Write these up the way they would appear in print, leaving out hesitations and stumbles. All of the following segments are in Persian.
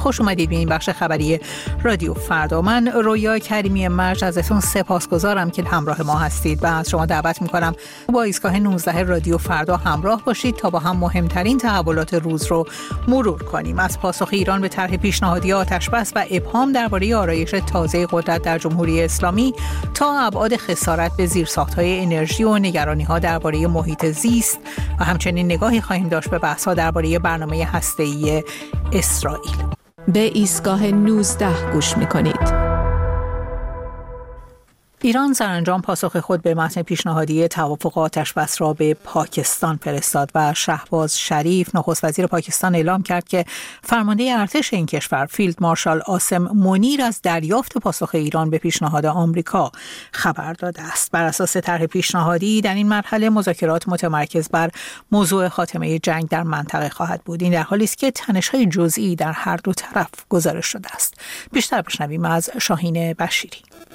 خوش اومدید به این بخش خبری رادیو فردا. من رویا کریمی مرج ازتون سپاسگزارم که همراه ما هستید و از شما دعوت میکنم با ایستگاه 19 رادیو فردا همراه باشید تا با هم مهمترین تحولات روز رو مرور کنیم. از پاسخ ایران به طرح پیشنهادی آتش‌بس و ابهام درباره آرایش تازه قدرت در جمهوری اسلامی تا ابعاد خسارت به زیرساخت‌های انرژی و نگرانی‌ها درباره محیط زیست و همچنین نگاهی خواهیم داشت به بحث‌ها درباره برنامه هسته‌ای اسرائیل. به ایستگاه 19 گوش می‌کنید. ایران سرانجام پاسخ خود به متن پیشنهادی توافق آتش‌بس را به پاکستان فرستاد و شهباز شریف نخست وزیر پاکستان اعلام کرد که فرمانده ارتش این کشور فیلد مارشال عاصم منیر از دریافت پاسخ ایران به پیشنهاد آمریکا خبر داده است. بر اساس طرح پیشنهادی در این مرحله مذاکرات متمرکز بر موضوع خاتمه جنگ در منطقه خواهد بود. این در حالی است که تنش‌های جزئی در هر دو طرف گزارش شده است. بیشتر بشنویم از شاهین بشیری.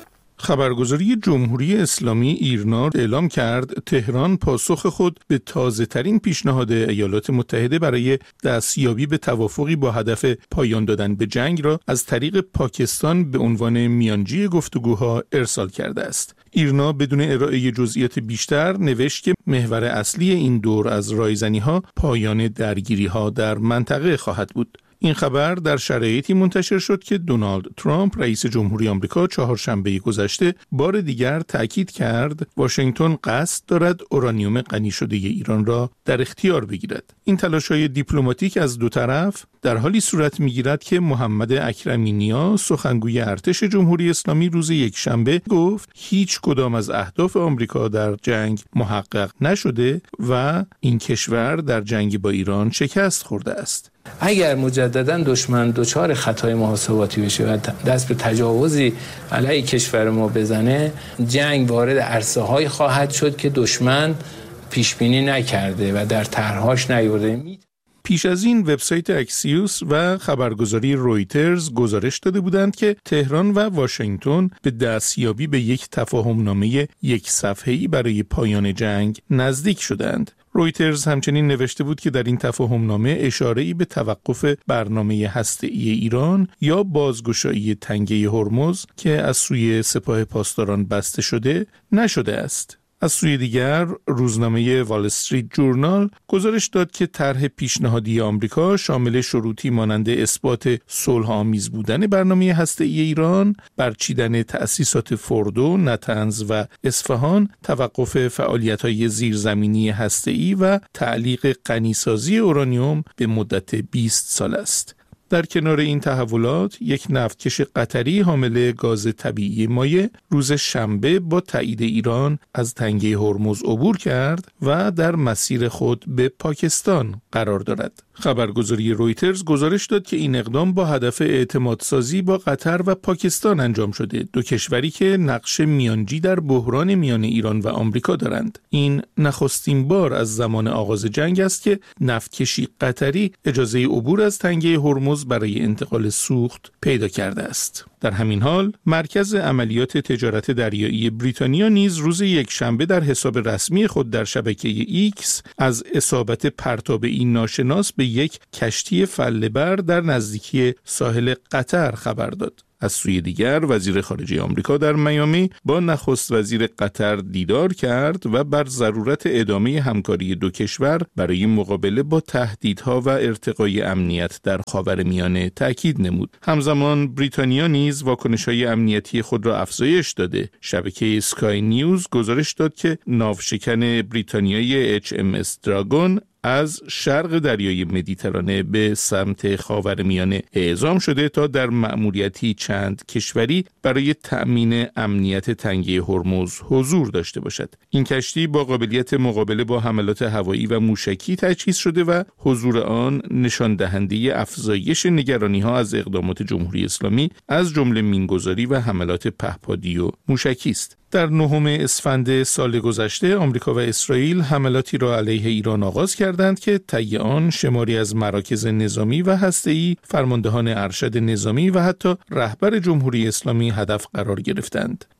خبرگزاری جمهوری اسلامی ایرنا اعلام کرد تهران پاسخ خود به تازه‌ترین پیشنهاد ایالات متحده برای دستیابی به توافقی با هدف پایان دادن به جنگ را از طریق پاکستان به عنوان میانجی گفتگوها ارسال کرده است. ایرنا بدون ارائه جزئیات بیشتر نوشت که محور اصلی این دور از رایزنی‌ها پایان درگیری‌ها در منطقه خواهد بود. این خبر در شرایطی منتشر شد که دونالد ترامپ رئیس جمهوری آمریکا چهارشنبه گذشته بار دیگر تاکید کرد واشنگتن قصد دارد اورانیوم غنی شده ایران را در اختیار بگیرد. این تلاش‌های دیپلماتیک از دو طرف در حالی صورت می‌گیرد که محمد اکرمی نیا سخنگوی ارتش جمهوری اسلامی روز یکشنبه گفت هیچ کدام از اهداف آمریکا در جنگ محقق نشده و این کشور در جنگ با ایران شکست خورده است. اگر مجددا دشمن دچار خطای محاسباتی بشه و دست به تجاوزی علیه کشور ما بزنه، جنگ وارد عرصه‌هایی خواهد شد که دشمن پیش بینی نکرده و در طرح‌هاش نیورده. پیش از این وبسایت اکسیوس و خبرگزاری رویترز گزارش داده بودند که تهران و واشنگتن به دستیابی به یک تفاهمنامه یک صفحه‌ای برای پایان جنگ نزدیک شدند. رویترز همچنین نوشته بود که در این تفاهمنامه اشاره‌ای به توقف برنامه هسته‌ای ایران یا بازگشایی تنگه هرمز که از سوی سپاه پاسداران بسته شده نشده است. از سوی دیگر روزنامه وال استریت جورنال گزارش داد که طرح پیشنهادی آمریکا شامل شروطی مانند اثبات صلح‌آمیز بودن برنامه هسته‌ای ایران، برچیدن تأسیسات فوردو، نتنز و اصفهان، توقف فعالیت‌های زیرزمینی هسته‌ای و تعلیق غنیسازی اورانیوم به مدت 20 سال است. در کنار این تحولات یک نفتکش قطری حامل گاز طبیعی مایع روز شنبه با تایید ایران از تنگه هرمز عبور کرد و در مسیر خود به پاکستان قرار دارد. خبرگزاری رویترز گزارش داد که این اقدام با هدف اعتمادسازی با قطر و پاکستان انجام شده، دو کشوری که نقش میانجی در بحران میان ایران و آمریکا دارند. این نخستین بار از زمان آغاز جنگ است که نفتکشی قطری اجازه عبور از تنگه هرمز برای انتقال سوخت پیدا کرده است. در همین حال مرکز عملیات تجارت دریایی بریتانیا نیز روز یکشنبه در حساب رسمی خود در شبکه ایکس از اصابت پرتابی ناشناس به یک کشتی فله‌بر در نزدیکی ساحل قطر خبر داد. از سوی دیگر وزیر خارجه آمریکا در میامی با نخست وزیر قطر دیدار کرد و بر ضرورت ادامه همکاری دو کشور برای مقابله با تهدیدها و ارتقای امنیت در خاورمیانه تاکید نمود. همزمان بریتانیا نیز واکنش‌های امنیتی خود را افزایش داده. شبکه اسکای نیوز گزارش داد که ناوشکن بریتانیایی HMS دراگون از شرق دریای مدیترانه به سمت خاورمیانه اعزام شده تا در مأموریتی چند کشوری برای تأمین امنیت تنگه هرمز حضور داشته باشد. این کشتی با قابلیت مقابله با حملات هوایی و موشکی تجهیز شده و حضور آن نشان دهنده افزایش نگرانی‌ها از اقدامات جمهوری اسلامی از جمله مینگذاری و حملات پهپادی و موشکی است. در 9 اسفند سال گذشته آمریکا و اسرائیل حملاتی را علیه ایران آغاز کردند که طی آن شماری از مراکز نظامی و هسته‌ای، فرماندهان ارشد نظامی و حتی رهبر جمهوری اسلامی هدف قرار گرفتند.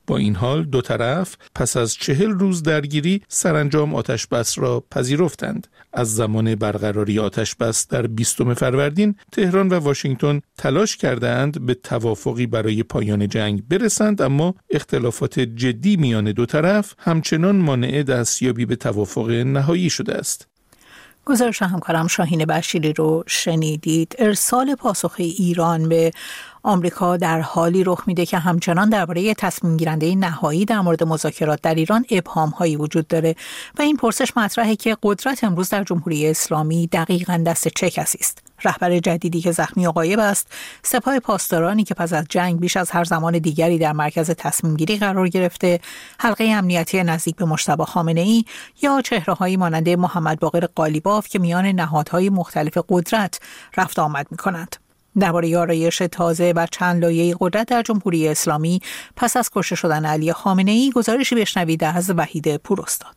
با این حال دو طرف پس از 40 روز درگیری سرانجام آتشبس را پذیرفتند. از زمان برقراری آتشبس در 20 فروردین تهران و واشنگتن تلاش کردند به توافقی برای پایان جنگ برسند، اما اختلافات جدی میان دو طرف همچنان مانع دستیابی به توافق نهایی شده است. گزارش همکارم شاهین بشیری رو شنیدید. ارسال پاسخ ایران به آمریکا در حالی رخ میده که همچنان درباره تصمیم گیرنده نهایی در مورد مذاکرات در ایران ابهام‌هایی وجود داره و این پرسش مطرحه که قدرت امروز در جمهوری اسلامی دقیقاً دست چه کسی است؟ رهبر جدیدی که زخمی و غایب است، سپاه پاسدارانی که پس از جنگ بیش از هر زمان دیگری در مرکز تصمیم گیری قرار گرفته، حلقه امنیتی نزدیک به مجتبی خامنه‌ای یا چهره‌هایی مانند محمد باقر قالیباف که میان نهادهای مختلف قدرت رفت آمد می‌کنند. درباره آرایش تازه و چند لایه قدرت در جمهوری اسلامی پس از کشته شدن علی خامنه‌ای گزارشی بشنوید از وحید پوراستاد.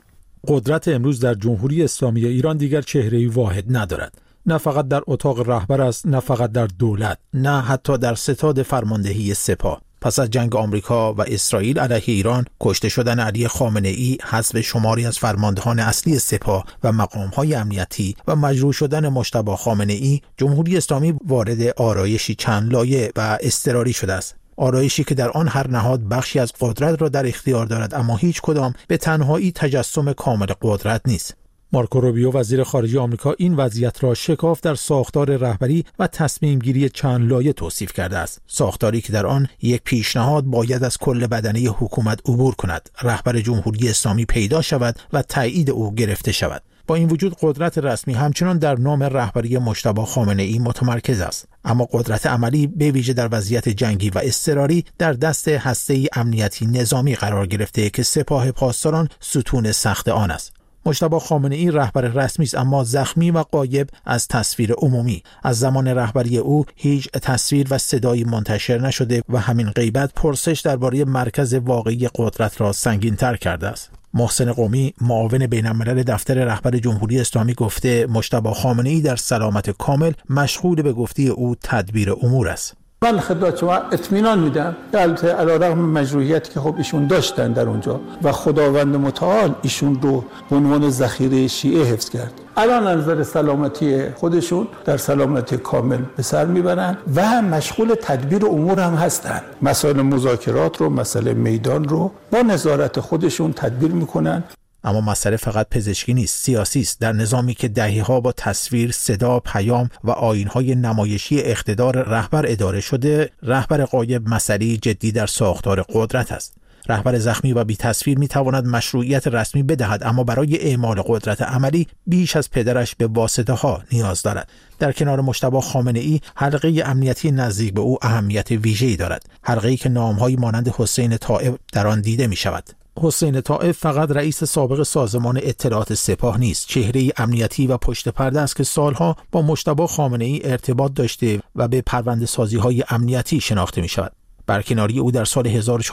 قدرت امروز در جمهوری اسلامی ایران دیگر چهره‌ای واحد ندارد. نه فقط در اتاق رهبر است، نه فقط در دولت، نه حتی در ستاد فرماندهی سپاه. پس از جنگ آمریکا و اسرائیل علیه ایران، کشته شدن علی خامنه‌ای، حذف شماری از فرماندهان اصلی سپاه و مقام‌های امنیتی و مجروح شدن مجتبی خامنه‌ای، جمهوری اسلامی وارد آرایشی چند لایه و اضطراری شده است. آرایشی که در آن هر نهاد بخشی از قدرت را در اختیار دارد، اما هیچ کدام به تنهایی تجسم کامل قدرت نیست. مارکو روبیو وزیر خارجه آمریکا این وضعیت را شکاف در ساختار رهبری و تصمیم گیری چند لایه توصیف کرده است. ساختاری که در آن یک پیشنهاد باید از کل بدنه حکومت عبور کند، رهبر جمهوری اسلامی پیدا شود و تایید او گرفته شود. با این وجود قدرت رسمی همچنان در نام رهبری مجتبی خامنه‌ای متمرکز است، اما قدرت عملی به ویژه در وضعیت جنگی و اضطراری در دست هسته امنیتی نظامی قرار گرفته که سپاه پاسداران ستون سخت آن است. مجتبی خامنه‌ای رهبر رسمی است، اما زخمی و غایب از تصویر عمومی. از زمان رهبری او هیچ تصویر و صدایی منتشر نشده و همین غیبت پرسش درباره مرکز واقعی قدرت را سنگین‌تر کرده است. محسن قومی، معاون بین‌الملل دفتر رهبر جمهوری اسلامی، گفته مجتبی خامنه‌ای در سلامت کامل مشغول به گفته او تدبیر امور است. من خدمت شما اطمینان میدم که البته علیرغم مجروحیتی که خب ایشون داشتن در اونجا و خداوند متعال ایشون رو به عنوان ذخیره شیعه حفظ کرد، الان از نظر سلامتی خودشون در سلامتی کامل به سر میبرن و مشغول تدبیر امور هم هستن. مسائل مذاکرات رو، مسئله میدان رو با نظارت خودشون تدبیر میکنن. اما مسئله فقط پزشکی نیست، سیاسی است. در نظامی که دهه‌ها با تصویر، صدا، پیام و آیین‌های نمایشی اقتدار رهبر اداره شده، رهبر غایب مسئله جدی در ساختار قدرت است. رهبر زخمی و بی تصویر می تواند مشروعیت رسمی بدهد، اما برای اعمال قدرت عملی بیش از پدرش به واسطه ها نیاز دارد. در کنار مجتبی خامنه‌ای، حلقه امنیتی نزدیک به او اهمیت ویژه‌ای دارد. حلقه‌ای که نام‌هایی مانند حسین طائب در آن دیده می شود. حسین طائب فقط رئیس سابق سازمان اطلاعات سپاه نیست، چهره امنیتی و پشت پرده است که سالها با مجتبی خامنه‌ای ارتباط داشته و به پرونده‌سازی‌های امنیتی شناخته می‌شود. برکناری او در سال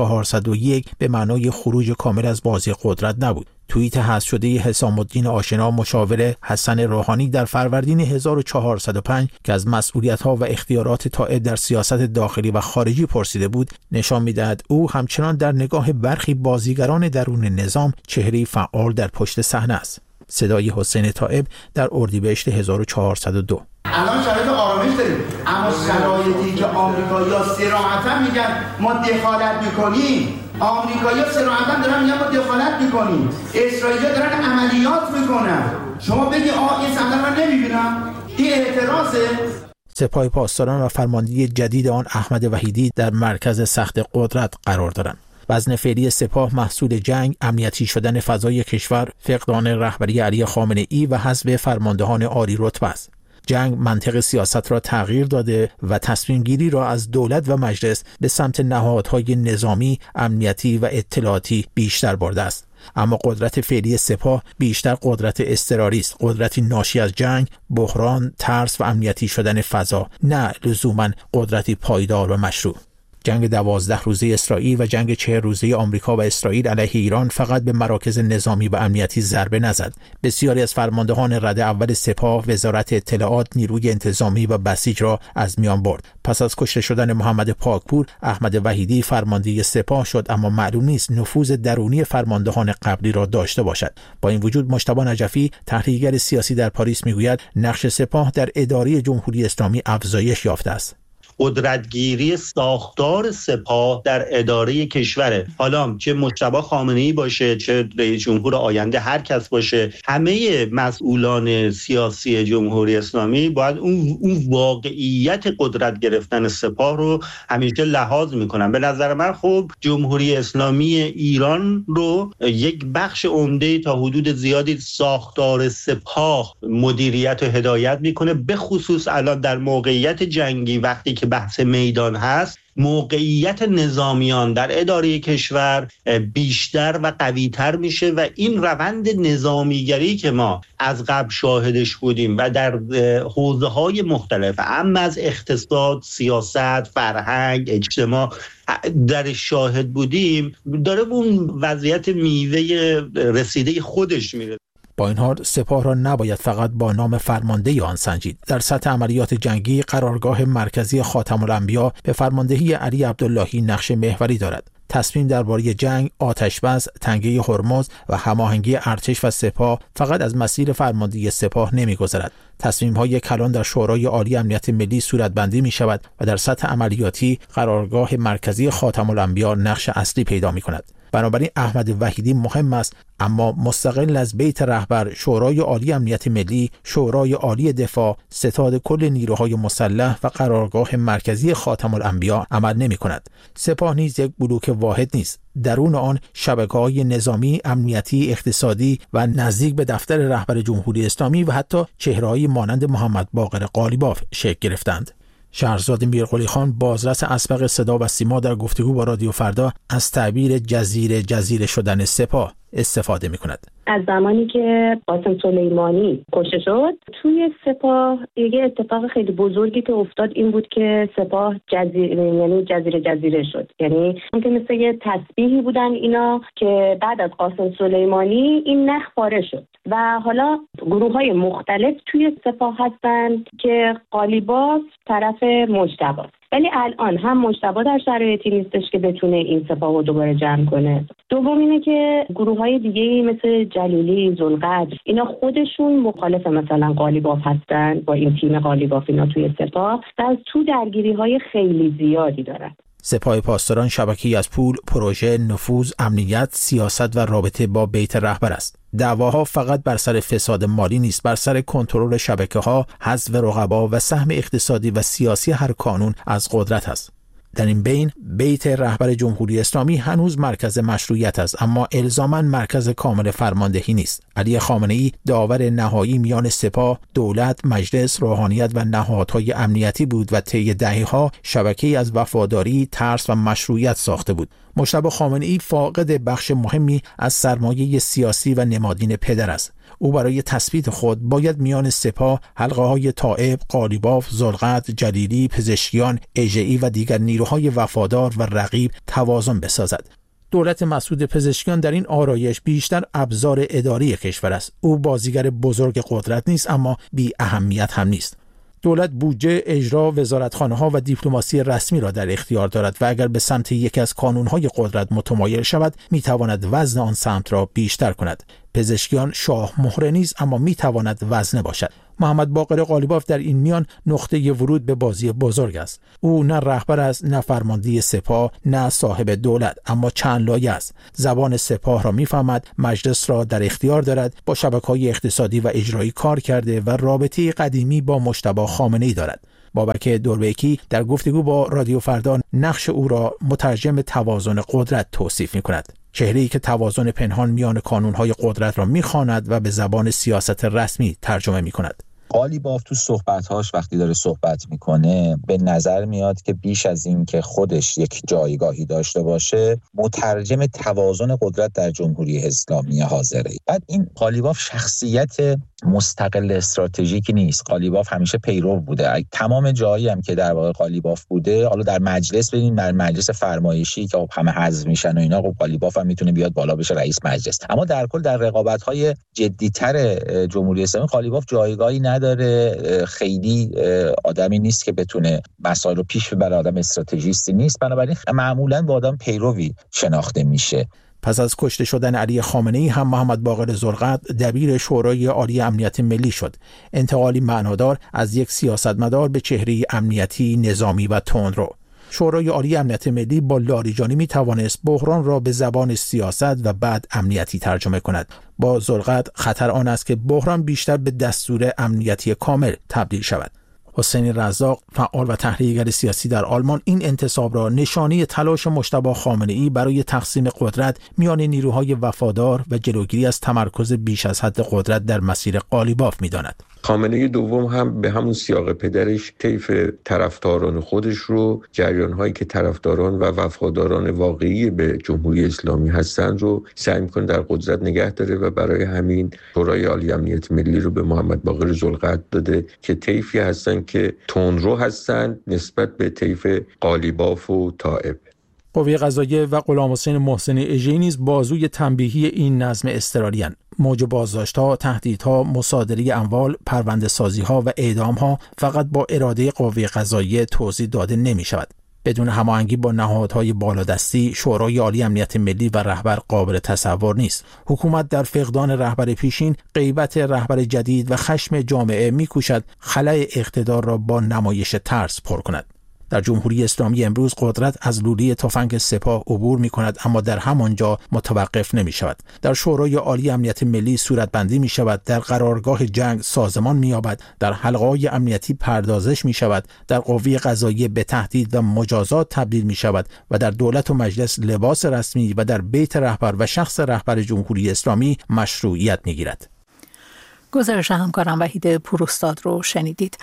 1401 به معنای خروج کامل از بازی قدرت نبود. توییت حذف شده حسام الدین آشنا، مشاور حسن روحانی، در فروردین 1405 که از مسئولیت‌ها و اختیارات طائب در سیاست داخلی و خارجی پرسیده بود، نشان می‌دهد او همچنان در نگاه برخی بازیگران درون نظام چهره‌ای فعال در پشت صحنه است. صدای حسین طائب در اردیبهشت 1402. الان شرایط آرامش داریم، اما شرایطی که آمریکایی‌ها صراحتاً میگن ما دخالت می‌کنیم، آمریکایی‌ها صراحتاً دارن میگن ما دخالت می‌کنیم، اسرائیلی‌ها دارن عملیات می‌کنن. شما بگی این صحنه رو نمی‌بینم؟ این اعتراضه. سپاه پاسداران و فرماندهی جدید آن احمد وحیدی در مرکز سخت قدرت قرار دارند. وزن فعلی سپاه محصول جنگ، امنیتی شدن فضای کشور، فقدان رهبری علی خامنه‌ای و حذف فرماندهان عالی رتبه است. جنگ منطق سیاست را تغییر داده و تصمیم گیری را از دولت و مجلس به سمت نهادهای نظامی، امنیتی و اطلاعاتی بیشتر برده است. اما قدرت فعلی سپاه بیشتر قدرت اضطراری است، قدرتی ناشی از جنگ، بحران، ترس و امنیتی شدن فضا، نه لزوما قدرتی پایدار و مشروع. جنگ 12 روزه اسرائیل و جنگ 40 روزه آمریکا و اسرائیل علیه ایران فقط به مراکز نظامی و امنیتی ضربه نزد. بسیاری از فرماندهان رده اول سپاه، وزارت اطلاعات، نیروی انتظامی و بسیج را از میان برد. پس از کشته شدن محمد پاکپور، احمد وحیدی فرمانده سپاه شد، اما معلوم نیست نفوذ درونی فرماندهان قبلی را داشته باشد. با این وجود مجتبی نجفی، تحلیلگر سیاسی در پاریس، میگوید نقش سپاه در اداره جمهوری اسلامی افزایش یافته است. قدرتگیری ساختار سپاه در اداره کشوره. حالا چه مجتبی خامنه‌ای باشه، چه رئیس جمهور آینده، هر کس باشه، همه مسئولان سیاسی جمهوری اسلامی باید اون واقعیت قدرت گرفتن سپاه رو همیشه لحاظ میکنن. به نظر من خب جمهوری اسلامی ایران رو یک بخش عمده تا حدود زیادی ساختار سپاه مدیریت و هدایت میکنه، به خصوص الان در موقعیت جنگی وقتی که بحث میدان هست، موقعیت نظامیان در اداره کشور بیشتر و قوی‌تر میشه و این روند نظامیگری که ما از قبل شاهدش بودیم و در حوزه‌های مختلف، اما از اقتصاد، سیاست، فرهنگ، اجتماع در شاهد بودیم، داره اون وضعیت میوه رسیده خودش میره. با این حال سپاه را نباید فقط با نام فرمانده آن سنجید. در سطح عملیات جنگی قرارگاه مرکزی خاتم الانبیا به فرماندهی علی عبداللهی نقش محوری دارد. تصمیم درباره جنگ، آتش‌بس، تنگه هرمز و هماهنگی ارتش و سپاه فقط از مسیر فرماندهی سپاه نمی‌گذرد. تصمیم‌های کلان در شورای عالی امنیت ملی صورتبندی می‌شود و در سطح عملیاتی قرارگاه مرکزی خاتم الانبیا نقش اصلی پیدا می‌کند. بنابراین احمد وحیدی مهم است، اما مستقل از بیت رهبر، شورای عالی امنیت ملی، شورای عالی دفاع، ستاد کل نیروهای مسلح و قرارگاه مرکزی خاتم الانبیا عمل نمی‌کند. سپاه نیز یک بلوک واحد نیست. درون آن شبکه‌های نظامی، امنیتی، اقتصادی و نزدیک به دفتر رهبر جمهوری اسلامی و حتی چهره‌هایی مانند محمد باقر قالیباف شکل گرفتند. شهرزاد میرقلی خان، بازرس اسبق صدا و سیما، در گفتگو با رادیو فردا از تعبیر جزیره شدن سپاه استفاده می‌کند. از زمانی که قاسم سلیمانی کشته شد، توی سپاه یه اتفاق خیلی بزرگی که افتاد این بود که سپاه جزیره شد. یعنی که مثل یه تسبیحی بودن اینا که بعد از قاسم سلیمانی این نخ پاره شد و حالا گروه‌های مختلف توی سپاه هستن که قالیباف طرف مجتبی، ولی الان هم مجتبی در شرایطی نیستش که بتونه این سپاه رو دوباره جمع کنه. دوم اینه که گروه‌های دیگه‌ای مثل جلیلی، ذوالقدر، اینا خودشون مخالف مثلا قالیباف هستن، با این تیم قالیباف اینا توی سپاه و از تو درگیری‌های خیلی زیادی دارن. سپاه پاسداران شبکه‌ای از پول، پروژه، نفوذ، امنیت، سیاست و رابطه با بیت رهبر است. دعواها فقط بر سر فساد مالی نیست، بر سر کنترل شبکه‌ها، حذف رقبا و سهم اقتصادی و سیاسی هر کانون از قدرت است. در این بین بیت رهبر جمهوری اسلامی هنوز مرکز مشروعیت است، اما الزاماً مرکز کامل فرماندهی نیست. علی خامنه‌ای داور نهایی میان سپاه، دولت، مجلس، روحانیت و نهادهای امنیتی بود و طی دهه‌ها شبکه‌ای از وفاداری، ترس و مشروعیت ساخته بود. مجتبی خامنه‌ای فاقد بخش مهمی از سرمایه سیاسی و نمادین پدر است. او برای تثبیت خود باید میان سپاه، حلقه‌های تائب، قالیباف، ذوالقدر، جلیلی، پزشکیان، اژه‌ای و دیگر نیروهای وفادار و رقیب توازن بسازد. دولت مسعود پزشکیان در این آرایش بیشتر ابزار اداری کشور است. او بازیگر بزرگ قدرت نیست، اما بی اهمیت هم نیست. دولت بودجه، اجرا، وزارتخانه‌ها و دیپلماسی رسمی را در اختیار دارد و اگر به سمت یکی از کانون‌های قدرت متمایل شود، می‌تواند وزن آن سمت را بیشتر کند. پزشکیان شاه مهره نیست، اما می‌تواند وزنه باشد. محمد باقر قالیباف در این میان نقطه ورود به بازی بزرگ است. او نه رهبر است، نه فرمانده سپاه، نه صاحب دولت، اما چند لایه است. زبان سپاه را میفهمد، مجلس را در اختیار دارد، با شبکه‌های اقتصادی و اجرایی کار کرده و رابطه قدیمی با مجتبی خامنه‌ای دارد. بابک دوربیکی در گفتگو با رادیو فردا نقش او را مترجم توازن قدرت توصیف می‌کند. چهره‌ای که توازن پنهان میان کانون‌های قدرت را می‌خواند و به زبان سیاست رسمی ترجمه می‌کند. قالیباف تو صحبت‌هاش وقتی داره صحبت میکنه به نظر میاد که بیش از این که خودش یک جایگاهی داشته باشه، مترجم توازن قدرت در جمهوری اسلامی حاضره. بعد این قالیباف شخصیت مستقل استراتژیکی نیست. قالیباف همیشه پیرو بوده. تمام جایی هم که در واقع قالیباف بوده، حالا در مجلس ببینید، در مجلس فرمایشی که همه حذف میشن و اینا، خب قالیباف هم میتونه بیاد بالا بشه رئیس مجلس. اما در کل در رقابت‌های جدی‌تر جمهوری اسلامی قالیباف جایگاهی نداره. خیلی آدمی نیست که بتونه مسائل رو پیش ببره، آدم استراتژیستی نیست، بنابراین معمولاً با آدم پیروی شناخته میشه. پس از کشته شدن علی خامنه‌ای هم محمد باقر ذوالقدر دبیر شورای عالی امنیت ملی شد. انتقالی معنادار از یک سیاستمدار به چهره امنیتی، نظامی و تندرو. شورای عالی امنیت ملی با لاریجانی می توانست بحران را به زبان سیاست و بعد امنیتی ترجمه کند. با ذوالقدر خطر آن است که بحران بیشتر به دستور امنیتی کامل تبدیل شود. حسین رزاق، فعال و تحلیلگر سیاسی در آلمان، این انتصاب را نشانه تلاش مجتبی خامنه‌ای برای تقسیم قدرت میان نیروهای وفادار و جلوگیری از تمرکز بیش از حد قدرت در مسیر قالیباف می‌داند. خامنه‌ای دوم هم به همون سیاق پدرش طیف طرفداران خودش رو، جریان‌هایی که طرفداران و وفاداران واقعی به جمهوری اسلامی هستند رو سعی می‌کنه در قدرت نگه داره و برای همین شورای عالی امنیت ملی رو به محمد باقر ذوالقدر داده که طیفی هستن که تندرو هستن نسبت به طیف قالیباف و طائب. قوه قضاییه و غلامحسین محسن اژه‌ای نیز بازوی تنبیهی این نظم اضطراری‌اند. موج بازداشت‌ها، تهدیدها، مصادره اموال، پرونده‌سازی‌ها و اعدام‌ها فقط با اراده قوه قضاییه توضیح داده نمی‌شود. بدون هماهنگی با نهادهای بالادستی، شورای عالی امنیت ملی و رهبر قابل تصور نیست. حکومت در فقدان رهبر پیشین، غیبت رهبر جدید و خشم جامعه می‌کوشد خلأ اقتدار را با نمایش ترس پر کند. در جمهوری اسلامی امروز قدرت از لوله تفنگ سپاه عبور می‌کند، اما در همانجا متوقف نمی‌شود. در شورای عالی امنیت ملی صورتبندی می‌شود، در قرارگاه جنگ سازمان می‌یابد، در حلقه‌های امنیتی پردازش می‌شود، در قوه قضاییه به تهدید و مجازات تبدیل می‌شود و در دولت و مجلس لباس رسمی و در بیت رهبر و شخص رهبر جمهوری اسلامی مشروعیت می‌گیرد. گزارش همکارم وحید پوراستاد رو شنیدید.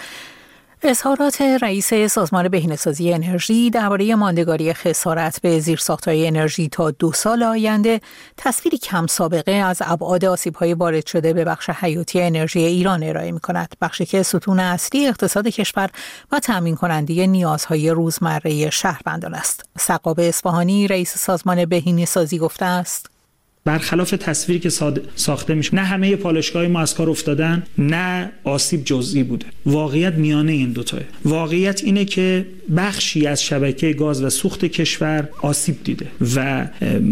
اظهارات رئیس سازمان بهینه‌سازی انرژی درباره ماندگاری خسارت به زیرساخت‌های انرژی تا 2 سال آینده تصویری کم سابقه از ابعاد آسیب‌های وارد شده به بخش حیاتی انرژی ایران ارائه می‌کند، بخشی که ستون اصلی اقتصاد کشور و تامین کننده نیازهای روزمره شهروندان است. سقاب اصفهانی، رئیس سازمان بهینه‌سازی، گفته است: برخلاف تصویری که ساخته میشه، نه همه پالایشگاه ما از کار افتادن، نه آسیب جزئی بوده. واقعیت میانه این دوتاه. واقعیت اینه که بخشی از شبکه گاز و سوخت کشور آسیب دیده و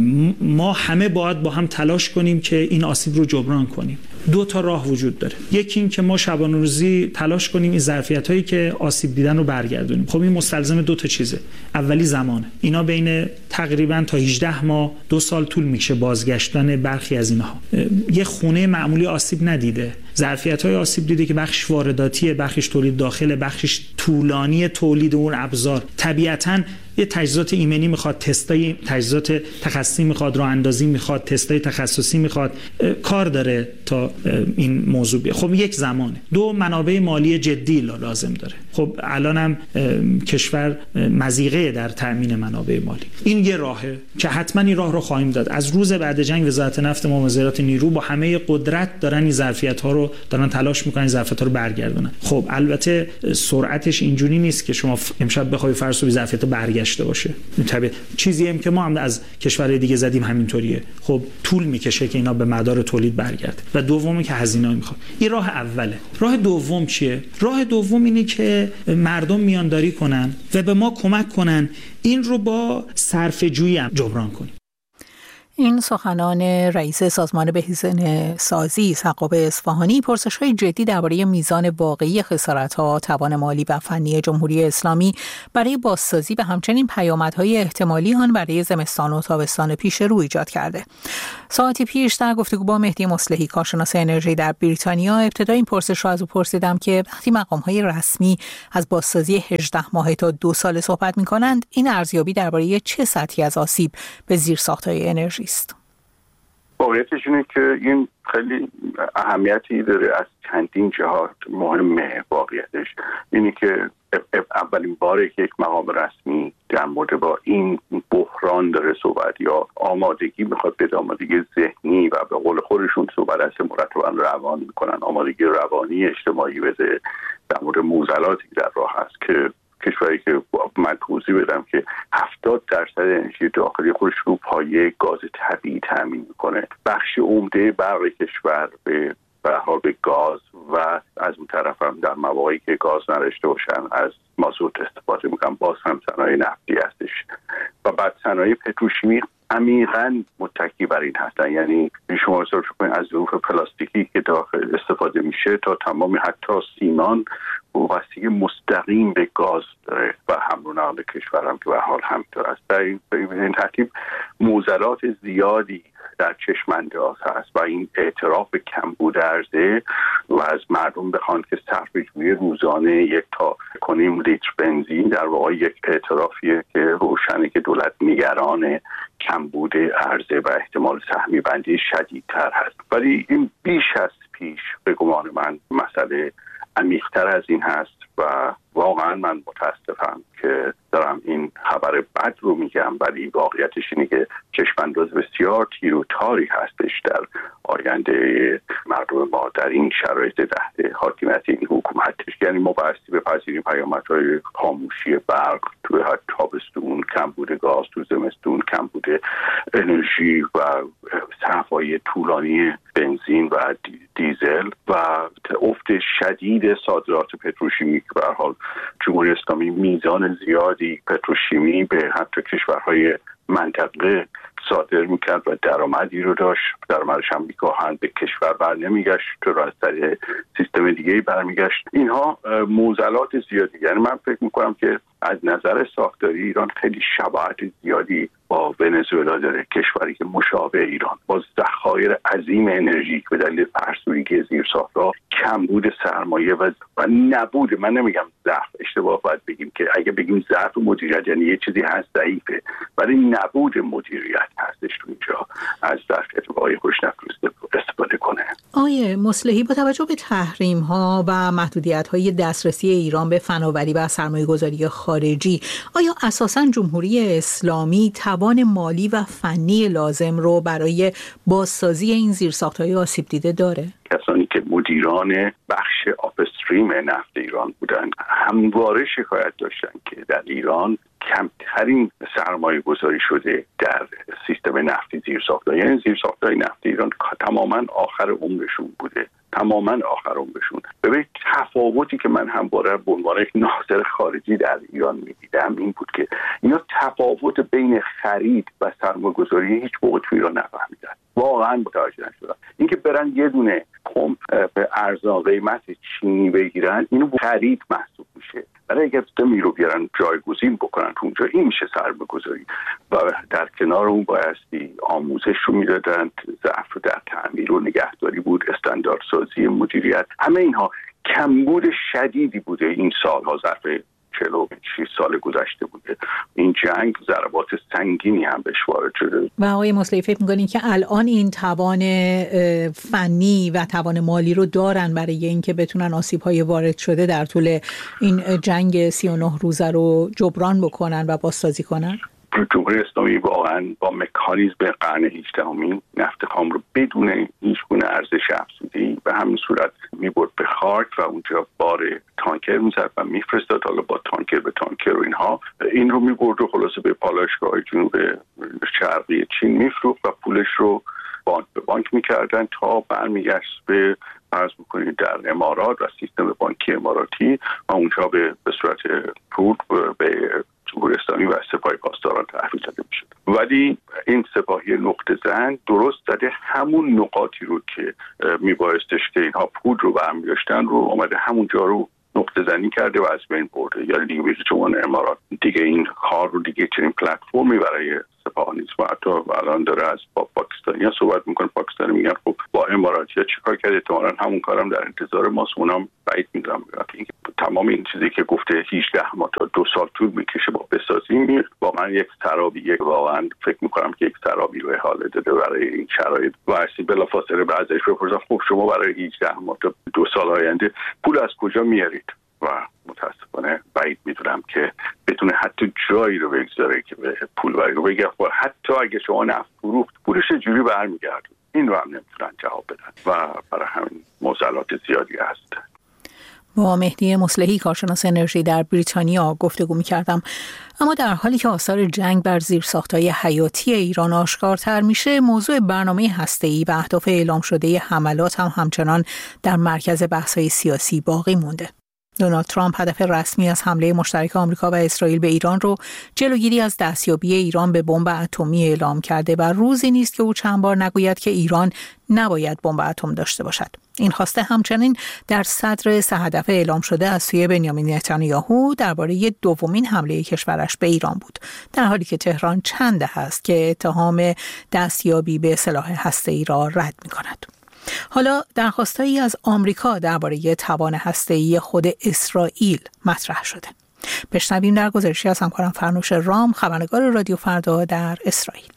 ما همه باید با هم تلاش کنیم که این آسیب رو جبران کنیم. 2 تا راه وجود داره. یکی این که ما شبانه روزی تلاش کنیم این ظرفیت‌هایی که آسیب دیدن رو برگردونیم. خب این مستلزم 2 تا چیزه. اولی زمانه. اینا بین تقریبا تا 18 ماه 2 سال طول میکشه بازگشتن برخی از اینها. یه خونه معمولی آسیب ندیده. ظرفیت‌های آسیب دیده که بخش وارداتیه، بخشش تولید داخله، بخشش طولانی تولید اون ابزار. طبیعتاً یه تجهیزات ایمنی میخواد، تستای تجهیزات تخصصی میخواد، راه اندازی میخواد، تستای تخصصی میخواد، کار داره تا این موضوع بیاد. خب یک زمانه. 2 منابع مالی جدی لازم داره. خب الانم کشور مضیقه در تامین منابع مالی. این یه راهه که حتما این راه رو خواهیم داد. از روز بعد جنگ وزارت نفت ما، وزارت نیرو با همه قدرت دارن این ظرفیت‌ها رو دارن تلاش میکنن ظرفیت‌ها رو برگردونن. خب البته سرعتش اینجوری نیست که شما امشب بخوای فرض کنید ظرفیت برگشته باشه. طبعا چیزی هم که ما هم از کشورهای دیگه زدیم همینطوریه. خب طول میکشه که اینا به مدار تولید برگرده. و دومی که هزینه‌ای میخواد. این راه اوله. راه دوم چیه؟ راه دوم اینه که مردم میانداری کنن و به ما کمک کنن این رو با صرفه‌جویی هم جبران کنیم. این سخنان رئیس سازمان بهینه‌سازی سقاب اصفهانی پرسش‌های جدی درباره میزان واقعی خسارت‌ها، توان مالی و فنی جمهوری اسلامی برای بازسازی و همچنین پیامدهای احتمالی آن برای زمستان و تابستان پیش رو ایجاد کرده. ساعتی پیش در گفتگو با مهدی مصلحی، کارشناس انرژی در بریتانیا، ابتدا این پرسش را از او پرسیدم که وقتی مقام‌های رسمی از بازسازی 18 ماهه تا 2 سال صحبت می‌کنند، این ارزیابی درباره چه سطحی از آسیب به زیرساخت‌های انرژی است؟ واقعیتش اینه که این خیلی اهمیتی داره از چندین جهات. مهمه واقعیتش اینه که اولین باره که یک مقام رسمی در مورد با این بحران داره صحبت یا آمادگی میخواد به آمادگی ذهنی و به قول خودشون صحبت از مرتبا روان میکنن، آمادگی روانی اجتماعی بده در مورد معضلاتی که در راه هست که کشوری که من توضیح بدم که 70% انرژی داخلی خودش رو پایه گاز طبیعی تامین میکنه. بخش عمده برق کشور به حال به گاز و از اون طرف هم در مواقعی که گاز نداشته باشن از مازوت استفاده میکنن. باز هم صنایع نفتی هستش و بعد صنایع پتروشیمی عمیقاً متکی بر این هستن. یعنی شما حساب کنید از ظروف پلاستیکی که داخل استفاده میشه تا تمام حتی سیمان وابستگی مستقیم به گاز داره و حمل و نقل کشور هم که به حال همینطور است. در این ترتیب معضلات زیادی در چشم انداز هست و این اعتراف به کمبود عرضه و از مردم بخوان که صرفه‌جویی روزانه 1 تا 1.5 لیتر بنزین در واقع یک اعترافیه که روشنه که دولت نگران کمبود عرضه و احتمال سهمی بندی شدیدتر هست. ولی این بیش از پیش به گمان من مسئله عمیق‌تر از این هست و واقعا من متاسفم که دارم این خبر بد رو میگم، ولی واقعیتش اینه که چشم‌انداز بسیار تیر و تاری هستش در آینده مردم ما در این شرایط تحت حاکمیت این حکومتش. یعنی ما بایستی بپذیریم پیامدهای خاموشی برق توی تابستون، کمبود گاز تو زمستون، کمبود انرژی و صفای طولانی بنزین و دیزل و افت شدید صادرات پتروشیمی که به هر حال جمهوری اسلامی میزان زیادی پتروشیمی به حتی کشورهای منطقه صادر میکرد و درآمدی رو داشت. درآمدش هم میگاهن به کشور بر نمیگشت، تو از طریق سیستم دیگه برمیگشت. اینها معضلات زیادی. یعنی من فکر میکنم که از نظر ساختاری ایران خیلی شباهت زیادی با ونزوئلا داره، کشوری که مشابه ایران با ذخایر عظیم انرژی به دلیل فرسودگی زیرساخت‌ها، کمبود سرمایه و نبود، من نمیگم ضعف، اشتباه باید بگیم که اگه بگیم ضعف مدیریت یعنی یه چیزی هست ضعیفه، ولی نبود مدیریت هستش تو اینجا از ظرفیت واقعی خوش استفاده کنه. آیه مصلحی، با توجه به تحریم‌ها و محدودیت‌های دسترسی ایران به فناوری و سرمایه‌گذاری خارجی، آیا اساساً جمهوری اسلامی توان مالی و فنی لازم رو برای بازسازی این زیرساخت‌های آسیب دیده داره؟ کسانی که مدیران بخش آپستریم نفت ایران بودند همواره شکایت داشتن که در ایران کمترین سرمایه گذاری شده در سیستم نفتی زیرساخت‌ها. یعنی زیرساخت‌های نفتی ایران تماماً آخر عمرشون بوده، تماماً آخر عمرشون. ببین تفاوتی که من همواره به عنوان یک ناظر خارجی در ایران می‌دیدم این بود که اینا تفاوت بین خرید و سرمایه‌گذاری هیچ موقع تو ایران نفهمیدن. واقعاً متوجه نشدن. اینکه برن یه دونه پمپ به ارزان قیمت چینی بگیرن، اینو خرید محسوب میشه. برای اگر دمی رو بیارن جایگزین بکنن تو اونجا، این میشه سرمایه‌گذاری. و در کنار اون بایستی آموزش رو میدادن، ضعف در تعمیر و نگهداری بود، استانداردسازی مدیریت، همه اینها کمبود شدیدی بوده این سالها، ظرف 46 سال گذشته بوده. این جنگ ضربات سنگینی هم بهش وارد شده. و آقای مصلحی فکر می‌کنید که الان این توان فنی و توان مالی رو دارن برای اینکه بتونن آسیب‌های وارد شده در طول این جنگ 39 روزه رو جبران بکنن و بازسازی کنن؟ جمهوری اسلامی واقعا با مکانیزم قرن 18 نفت خام رو بدون هیچ گونه ارزش افزوده‌ای به همین صورت می‌برد به خاک و اونجا بار تانکر می‌زد و می‌فرستاد، حالا با تانکر به تانکر و اینها این رو می‌برد و خلاصه به پالایشگاه جنوب شرقی چین می‌فروخت و پولش رو بانک به بانک می‌کردن تا برمیگشت به فرض بکنید در امارات و سیستم بانکی اماراتی و اونجا به صورت پول به جمهوری اسلامی و سپاه پاسداران تحویل داده میشد. ولی این سپاهی نقطه زن درست زده همون نقاطی رو که میبایستش که اینها پول رو برمی‌داشتن رو اومده همونجا رو نقطه زنی کرده و از بین برده. یعنی دیگه میشه چون امارات دیگه این کار رو دیگه چنین پلتفرمی برای سپاه نیست و حتی الان داره از با پاکستانی‌ها صحبت میکنه. پاکستانی میگن خب با اماراتی‌ها چیکار کرد، احتمالاً همون کارم در انتظار ماست. اونم بعید میدونم تمام این چیزی که گفته 18 ماه تا 2 سال طول میکشه با بسازیم، واقعا یک سرابی، واقعا فکر میکنم که یک سرابی رو حال داده برای این شرایط. و اصلا بلافاصله بعدش بپرسم خب شما برای 18 ماه تا 2 سال آینده پول از کجا میارید؟ و متاسفانه بعید میدونم که بتونه حتی جایی رو بگذاره که به پول رو بگه حتی اگه شما نفت فروخت پولش چجوری برمیگرده. این رو هم نمیتونن جواب بدن و برای همین معضلات زیادی هست. با مهدی مصلحی کارشناس انرژی در بریتانیا گفتگو می‌کردم. اما در حالی که آثار جنگ بر زیرساخت‌های حیاتی ایران آشکارتر میشه، موضوع برنامه هسته‌ای و اهداف اعلام شده حملات هم همچنان در مرکز بحث‌های سیاسی باقی مونده. دونالد ترامپ هدف رسمی از حمله مشترک آمریکا و اسرائیل به ایران رو جلوگیری از دستیابی ایران به بمب اتمی اعلام کرده و روزی نیست که او چند بار نگوید که ایران نباید بمب اتم داشته باشد. این خواسته همچنین در صدر 3 هدف اعلام شده از سوی بنیامین نتانیاهو درباره دومین حمله کشورش به ایران بود، در حالی که تهران چند است که اتهام دستیابی به سلاح هسته‌ای را رد می‌کند. حالا درخواستایی از آمریکا درباره توان هسته‌ای خود اسرائیل مطرح شده. بشنویم در گزارشی از همکارم فرنوش رام، خبرنگار رادیو فردا در اسرائیل.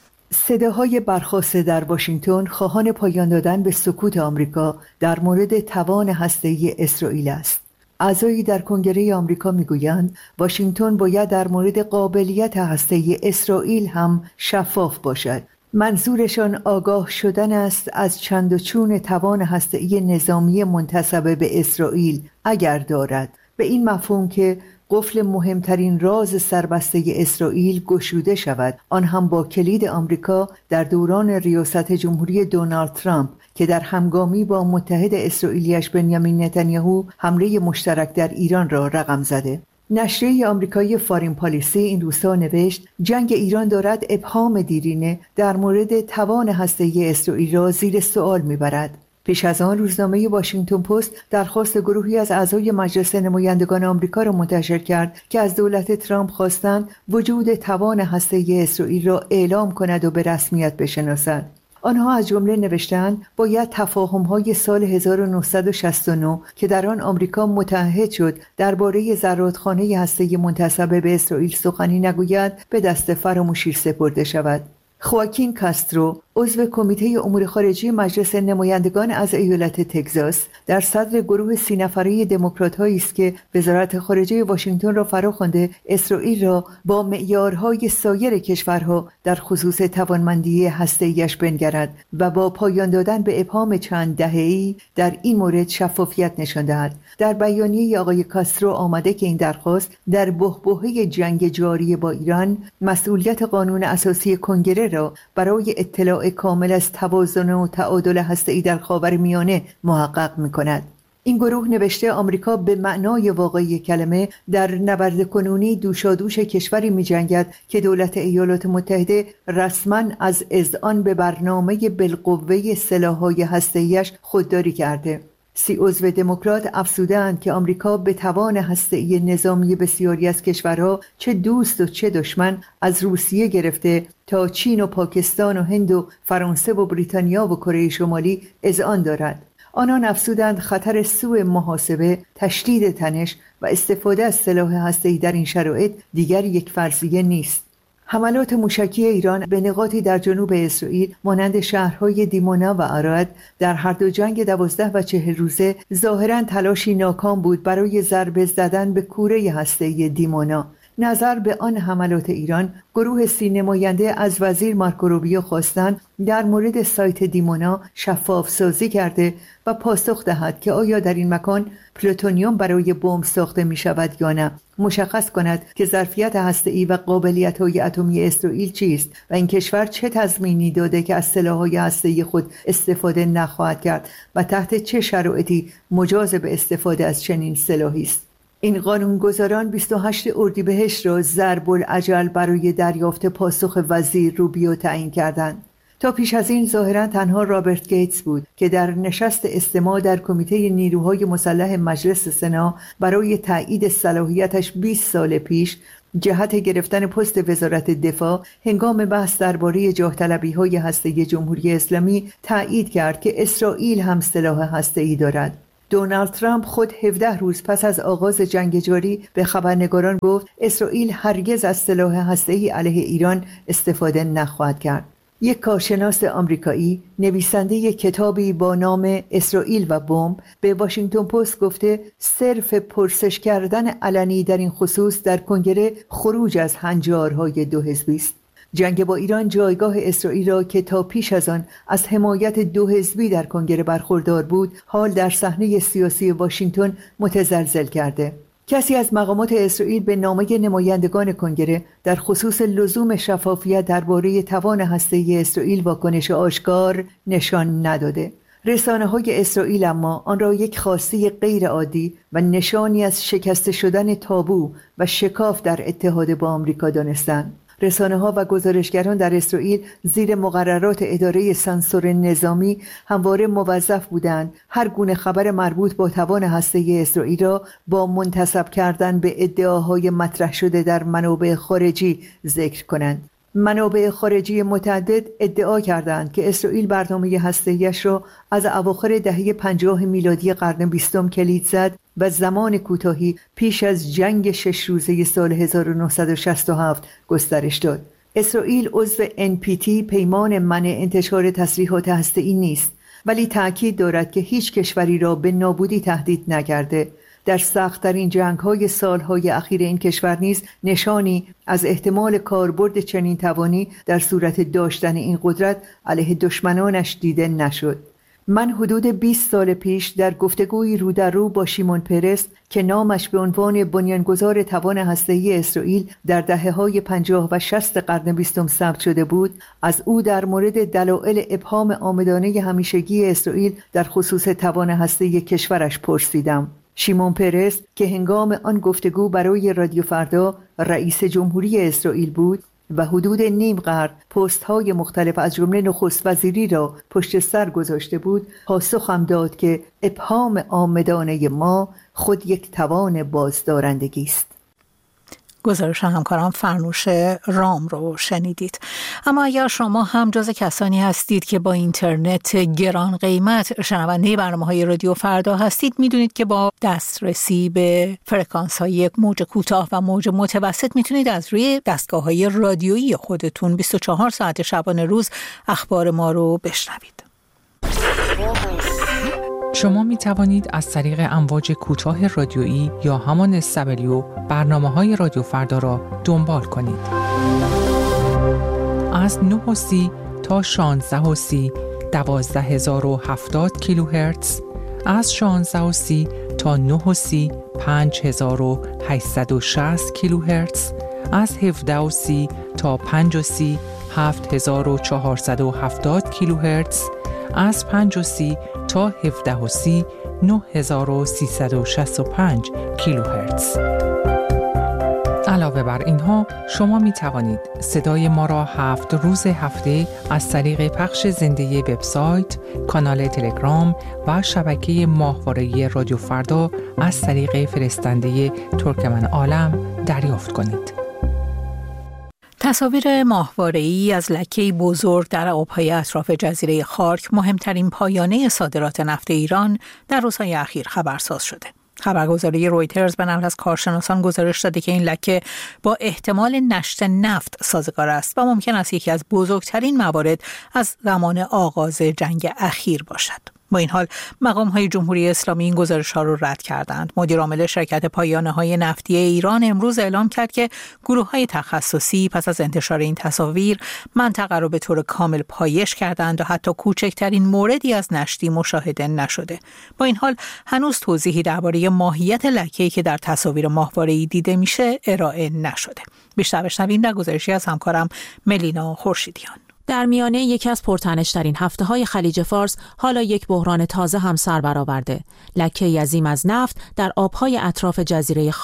صداهای برخاسته در واشنگتن خواهان پایان دادن به سکوت آمریکا در مورد توان هسته‌ای اسرائیل است. اعضایی در کنگره آمریکا میگویند واشنگتن باید در مورد قابلیت هسته‌ای اسرائیل هم شفاف باشد. منظورشان آگاه شدن است از چند و چون توان هسته‌ای نظامی منتسب به اسرائیل اگر دارد، به این مفهوم که قفل مهمترین راز سربسته اسرائیل گشوده شود، آن هم با کلید آمریکا در دوران ریاست جمهوری دونالد ترامپ که در همگامی با متحد اسرائیلیش بنیامین نتانیاهو حمله مشترک در ایران را رقم زده. نشریه آمریکایی فارین پالیسی این روزها نوشت جنگ ایران دارد ابهام دیرینه در مورد توان هسته‌ای اسرائیل را زیر سوال میبرد. پیش از آن روزنامه واشنگتن پست درخواست گروهی از اعضای مجلس نمایندگان آمریکا را منتشر کرد که از دولت ترامپ خواستند وجود توان هسته‌ای اسرائیل را اعلام کند و به رسمیت بشناسد. آنها از جمله نوشتند باید تفاهم‌های سال 1969 که در آن آمریکا متعهد شد درباره زرادخانه هسته‌ای منتسب به اسرائیل سخنی نگوید به دست فراموشی سپرده شود. خواکین کاسترو، عضو کمیته امور خارجه مجلس نمایندگان از ایالت تگزاس، در صدر گروه 30 نفره دموکرات‌هایی است که وزارت خارجه واشنگتن را فراخوانده اسرائیل را با معیارهای سایر کشورها در خصوص توانمندی هسته‌ایش بنگرد و با پایان دادن به ابهام چند دهه‌ای در این مورد شفافیت نشان دهد. در بیانیه آقای کاسترو آمده که این درخواست در بحبوحه جنگ جاری با ایران مسئولیت قانون اساسی کنگره را برای اطلاع کامل از توازن و تعادل هسته‌ای در خاورمیانه محقق می‌کند. این گروه نوشته آمریکا به معنای واقعی کلمه در نبرد کنونی دوشادوش کشوری می‌جنگد که دولت ایالات متحده رسما از اذعان به برنامه بالقوه سلاح‌های هسته‌ایش خودداری کرده. 30 عضو دموکرات افزودند که آمریکا به توان هسته‌ای نظامی بسیاری از کشورها چه دوست و چه دشمن از روسیه گرفته تا چین و پاکستان و هند و فرانسه و بریتانیا و کره شمالی اذعان دارد. آنان افزودند خطر سوء محاسبه، تشدید تنش و استفاده از سلاح هسته‌ای در این شرایط دیگر یک فرضیه نیست. حملات موشکی ایران به نقاطی در جنوب اسرائیل مانند شهرهای دیمونا و عراد در هر دو جنگ 12 و 40 روزه ظاهراً تلاشی ناکام بود برای ضربه زدن به کوره هسته‌ای دیمونا. نظر به آن حملات ایران، گروه 30 نماینده از وزیر مارکو روبیو خواستند در مورد سایت دیمونا شفاف سازی کرده و پاسخ دهد که آیا در این مکان پلوتونیوم برای بمب ساخته می شود یا نه، مشخص کند که ظرفیت هسته‌ای و قابلیت‌های اتمی اسرائیل چیست و این کشور چه تضمینی داده که از سلاح‌های هسته‌ای خود استفاده نخواهد کرد و تحت چه شرایطی مجاز به استفاده از چنین سلاحی است. این قانونگذاران 28 اردیبهشت را ضرب الاجل برای دریافت پاسخ وزیر روبیو تعیین کردند. تا پیش از این ظاهراً تنها رابرت گیتس بود که در نشست استماع در کمیته نیروهای مسلح مجلس سنا برای تایید صلاحیتش 20 سال پیش جهت گرفتن پست وزارت دفاع هنگام بحث درباره جاه طلبی‌های هسته‌ای جمهوری اسلامی تایید کرد که اسرائیل هم سلاح هسته‌ای دارد. دونالد ترامپ خود 17 روز پس از آغاز جنگ جاری به خبرنگاران گفت اسرائیل هرگز از سلاح هسته‌ای علیه ایران استفاده نخواهد کرد. یک کارشناس آمریکایی نویسنده کتابی با نام اسرائیل و بمب به واشنگتن پست گفته صرف پرسش کردن علنی در این خصوص در کنگره خروج از هنجارهای دو حزبی است. جنگ با ایران جایگاه اسرائیل را که تا پیش از آن از حمایت دو حزبی در کنگره برخوردار بود، حال در صحنه سیاسی واشنگتن متزلزل کرده. کسی از مقامات اسرائیل به نامه نمایندگان کنگره در خصوص لزوم شفافیت درباره توان هسته‌ای اسرائیل واکنش آشکار نشان نداده. رسانه‌های اسرائیل اما آن را یک خواسته غیر عادی و نشانی از شکست شدن تابو و شکاف در اتحاد با آمریکا دانستند. رسانه‌ها و گزارشگران در اسرائیل زیر مقررات اداره سانسور نظامی همواره موظف بودند هر گونه خبر مربوط با توان هسته‌ای اسرائیل را با منتسب کردن به ادعاهای مطرح شده در منابع خارجی ذکر کنند. منابع خارجی متعدد ادعا کردند که اسرائیل برنامه هسته‌ایش را از اواخر دهه 50 میلادی قرن 20 کلید زد و زمان کوتاهی پیش از جنگ 6 روزه سال 1967 گسترش داد. اسرائیل عضو NPT پیمان منع انتشار تسلیحات هسته‌ای نیست، ولی تأکید دارد که هیچ کشوری را به نابودی تهدید نکرده. در سخت‌ترین جنگ‌های سال‌های اخیر این کشور نیز نشانی از احتمال کاربرد چنین توانی در صورت داشتن این قدرت علیه دشمنانش دیده نشد. من حدود 20 سال پیش در گفتگوی رو در رو با شیمون پرس که نامش به عنوان بنیانگذار توان هسته‌ای اسرائیل در دهه‌های 50 و 60 قرن 20 ثبت شده بود، از او در مورد دلایل ابهام عامدانه همیشگی اسرائیل در خصوص توان هسته‌ای کشورش پرسیدم. شیمون پرس که هنگام آن گفتگو برای رادیو فردا رئیس جمهوری اسرائیل بود و حدود نیم قرن پست‌های مختلف از جمله نخست وزیری را پشت سر گذاشته بود، پاسخم داد که ابهام عامدانه ما خود یک توان بازدارندگی است. گزارش همکارم فرنوش رام رو شنیدید. اما اگر شما هم جز کسانی هستید که با اینترنت گران قیمت شنونده برنامه‌های رادیو فردا هستید، میدونید که با دسترسی به فرکانس‌های موج کوتاه و موج متوسط میتونید از روی دستگاه‌های رادیویی خودتون 24 ساعت شبانه روز اخبار ما رو بشنوید. شما می توانید از طریق امواج کوتاه رادیویی یا همان SW برنامه‌های رادیو فردا را دنبال کنید. از 9:30 تا 16:30 12070 کیلوهرتز، از 16:30 تا 9:30 5860 کیلوهرتز، از 17:30 تا 5:30 7470 کیلوهرتز، از 5:30 تا 17:30 9365 کیلوهرتز. علاوه بر اینها شما می توانید صدای ما را 7 روز هفته از طریق پخش زنده وبسایت، کانال تلگرام و شبکه ماهواره‌ای رادیو فردا از طریق فرستنده ترکمن عالم دریافت کنید. تصاویر ماهواره‌ای از لکه‌ای بزرگ در آب‌های اطراف جزیره خارک، مهمترین پایانه صادرات نفت ایران، در روزهای اخیر خبرساز شده. خبرگزاری رویترز به نقل از کارشناسان گزارش داده که این لکه با احتمال نشت نفت سازگار است و ممکن است یکی از بزرگترین موارد از زمان آغاز جنگ اخیر باشد. با این حال مقام‌های جمهوری اسلامی این گزارش‌ها را رد کردند. مدیر عامل شرکت پایانه‌های نفتی ایران امروز اعلام کرد که گروه‌های تخصصی پس از انتشار این تصاویر منطقه را به طور کامل پایش کردند و حتی کوچکترین موردی از نشتی مشاهده نشده. با این حال هنوز توضیحی درباره ماهیت لکه‌ای که در تصاویر ماهواره‌ای دیده میشه ارائه نشده. بیشتر بشنویم در گزارشی از همکارم ملینا خورشیدیان. در میانه یکی از پرتنش‌ترین هفته‌های خلیج فارس حالا یک بحران تازه هم سر برآورده. لکه‌ای عظیم از نفت در آب‌های اطراف جزیره خارک.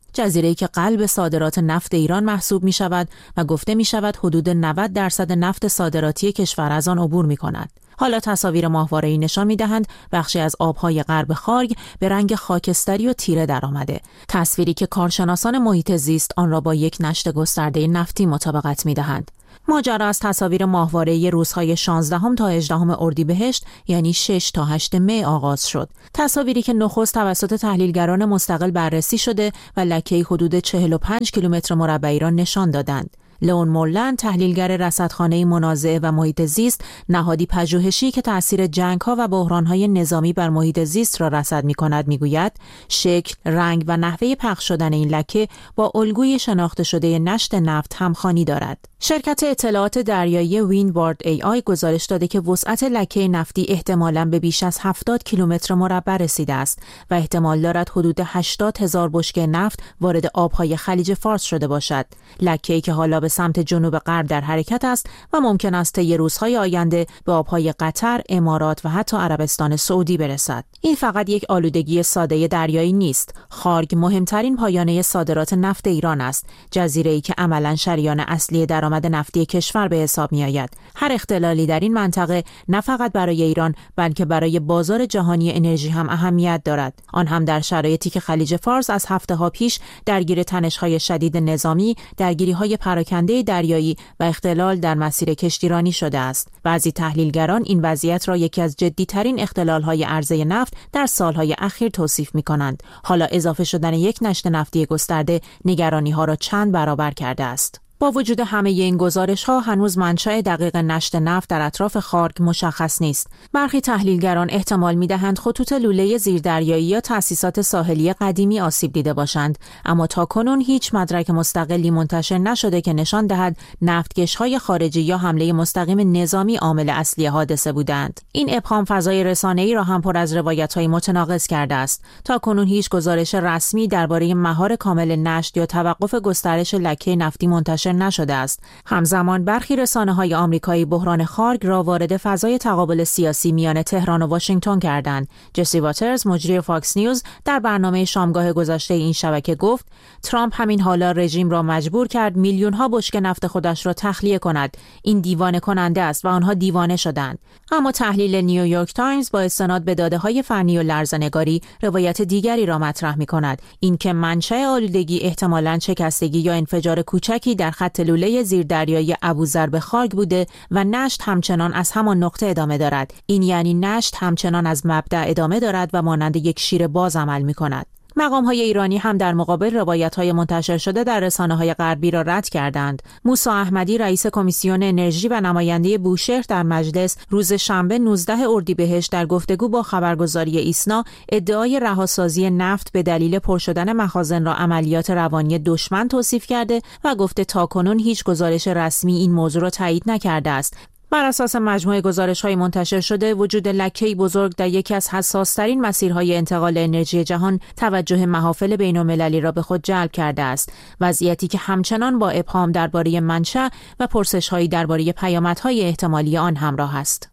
جزیره‌ای که قلب صادرات نفت ایران محسوب می‌شود و گفته می‌شود حدود 90% نفت صادراتی کشور از آن عبور می‌کند. حالا تصاویر ماهواره‌ای نشان می‌دهند بخشی از آب‌های غرب خارگ به رنگ خاکستری و تیره درآمده. تصویری که کارشناسان محیط زیست آن را با یک نشت گسترده نفتی مطابقت می‌دهند. ماجرا از تصاویر ماهواره‌ای روزهای 16 تا 18 اردیبهشت یعنی 6 تا 8 می آغاز شد. تصاویری که نخست توسط تحلیلگران مستقل بررسی شده و لکه‌ای حدود 45 کیلومتر مربعی را نشان دادند. لئون مورلند، تحلیلگر رصدخانه منازعه و محیط زیست، نهادی پژوهشی که تأثیر جنگ‌ها و بحران‌های نظامی بر محیط زیست را رصد می‌کند، می‌گوید شکل، رنگ و نحوه پخش شدن این لکه با الگوی شناخته شده نشت نفت همخوانی دارد. شرکت اطلاعات دریایی ویندوارد AI گزارش داده که وسعت لکه نفتی احتمالاً به بیش از 70 کیلومتر مربع رسیده است و احتمال دارد حدود 80,000 بشکه نفت وارد آب‌های خلیج فارس شده باشد. لکه‌ای که حالا به سمت جنوب غرب در حرکت است و ممکن است طی روزهای آینده به آب‌های قطر، امارات و حتی عربستان سعودی برسد. این فقط یک آلودگی ساده دریایی نیست. خارگ مهمترین پایانه صادرات نفت ایران است، جزیره‌ای که عملاً شریان اصلی درآمد نفتی کشور به حساب می‌آید. هر اختلالی در این منطقه نه فقط برای ایران بلکه برای بازار جهانی انرژی هم اهمیت دارد. آن هم در شرایطی که خلیج فارس از هفته‌ها پیش درگیر تنش‌های شدید نظامی، درگیری‌های پراکنده دریایی و اختلال در مسیر کشتیرانی شده است. بعضی تحلیلگران این وضعیت را یکی از جدی‌ترین اختلال‌های عرضه نفت در سال‌های اخیر توصیف می‌کنند. حالا اضافه شدن یک نشت نفتی گسترده نگرانی‌ها را چند برابر کرده است. با وجود همه این گزارش‌ها هنوز منشأ دقیق نشت نفت در اطراف خارگ مشخص نیست. برخی تحلیلگران احتمال می‌دهند خطوط لوله زیردریایی یا تأسیسات ساحلی قدیمی آسیب دیده باشند، اما تاکنون هیچ مدرک مستقلی منتشر نشده که نشان دهد نفتکش‌های خارجی یا حمله مستقیم نظامی عامل اصلی حادثه بودند. این ابهام فضای رسانه‌ای را هم پر از روایت‌های متناقض کرده است. تاکنون هیچ گزارش رسمی درباره مهار کامل نشت یا توقف گسترش لکه نفتی منتشر نشده است. همزمان برخی رسانه‌های آمریکایی بحران خارگ را وارد فضای تقابل سیاسی میان تهران و واشنگتن کردند. جسی واترز، مجری فاکس نیوز، در برنامه شامگاه گذشته این شبکه گفت ترامپ همین حالا رژیم را مجبور کرد میلیون‌ها بشکه نفت خودش را تخلیه کند. این دیوانه کننده است و آنها دیوانه شدند. اما تحلیل نیویورک تایمز با استناد به داده‌های فنی و لرزه‌نگاری روایت دیگری را مطرح می‌کند، اینکه منشأ آلودگی احتمالاً شکستگی یا انفجار کوچکی در خط لوله زیردریایی ابوذر به خارگ بوده و نشت همچنان از همان نقطه ادامه دارد. این یعنی نشت همچنان از مبدأ ادامه دارد و مانند یک شیر باز عمل می‌کند. مقام‌های ایرانی هم در مقابل روایت‌های منتشر شده در رسانه‌های غربی را رد کردند. موسی احمدی، رئیس کمیسیون انرژی و نماینده بوشهر در مجلس، روز شنبه 19 اردیبهشت در گفتگو با خبرگزاری ایسنا ادعای رهاسازی نفت به دلیل پر شدن مخازن را عملیات روانی دشمن توصیف کرده و گفته تاکنون هیچ گزارش رسمی این موضوع را تایید نکرده است. بر اساس مجموعه گزارش‌های منتشر شده، وجود لکه‌ای بزرگ در یکی از حساس‌ترین مسیرهای انتقال انرژی جهان توجه محافل بین‌المللی را به خود جلب کرده است. وضعیتی که همچنان با ابهام درباره منشأ و پرسش‌هایی درباره پیامدهای احتمالی آن همراه است.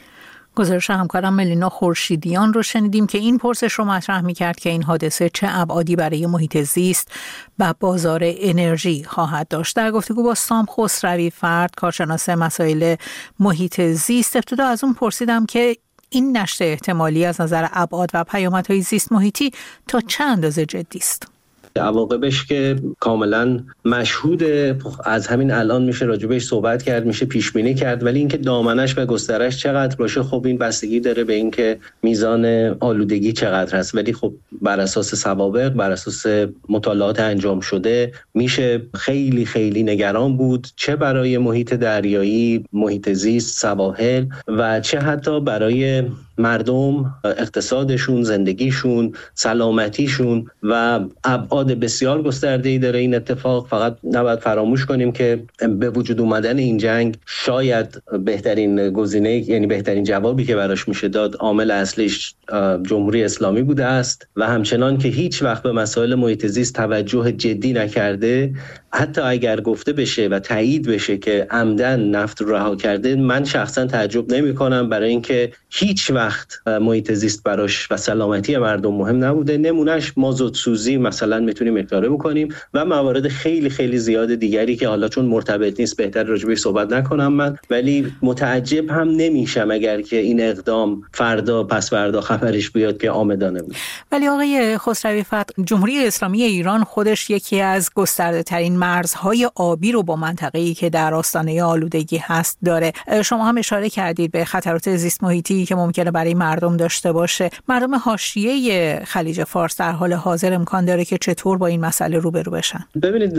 گزارش همکارم ملینا خورشیدیان رو شنیدیم که این پرسش رو مطرح می‌کرد که این حادثه چه ابعادی برای محیط زیست و بازار انرژی خواهد داشت. در گفتگو با سام خسروی فرد، کارشناس مسائل محیط زیست، ابتدا از اون پرسیدم که این نشت احتمالی از نظر ابعاد و پیامدهای زیست محیطی تا چه اندازه جدی است؟ عواقبش که کاملا مشهوده، از همین الان میشه راجبش صحبت کرد، میشه پیش بینی کرد، ولی اینکه دامنش و گسترش چقدر باشه خب این بستگی داره به اینکه میزان آلودگی چقدر هست. ولی خب بر اساس سوابق، بر اساس مطالعات انجام شده میشه خیلی خیلی نگران بود، چه برای محیط دریایی، محیط زیست، سواحل و چه حتی برای مردم، اقتصادشون، زندگیشون، سلامتیشون و ابعاد بسیار گسترده‌ای داره این اتفاق. فقط نباید فراموش کنیم که به وجود اومدن این جنگ شاید بهترین گزینه، یعنی بهترین جوابی که براش میشه داد، عامل اصلیش جمهوری اسلامی بوده است و همچنان که هیچ وقت به مسائل محیط زیست توجه جدی نکرده، حتی اگر گفته بشه و تایید بشه که عمدن نفت رو رها کرده، من شخصا تعجب نمی‌کنم، برای اینکه هیچ وقت سخت محیط زیست براش و سلامتی مردم مهم نبوده. نمونهش مازوت سوزی مثلا میتونیم اکراره بکنیم و موارد خیلی خیلی زیاد دیگری که حالا چون مرتبط نیست بهتر راجع بهش صحبت نکنم من، ولی متعجب هم نمیشم اگر که این اقدام فردا پس فردا خبرش بیاد که آمدانه بود. ولی آقای خسروی فتح، جمهوری اسلامی ایران خودش یکی از گسترده ترین مرزهای آبی رو با منطقه‌ای که در آستانه آلودگی هست داره. شما هم اشاره کردید به خطرات زیست محیطی که ممکنه برای مردم داشته باشه. مردم حاشیه خلیج فارس در حال حاضر امکان داره که چطور با این مسئله روبرو بشن؟ ببینید